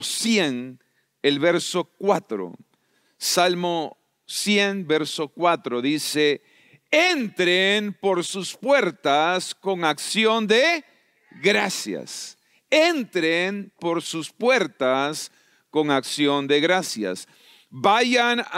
100, el verso 4. Salmo 100, verso 4 dice: entren por sus puertas con acción de gracias. Entren por sus puertas con acción de gracias. Vayan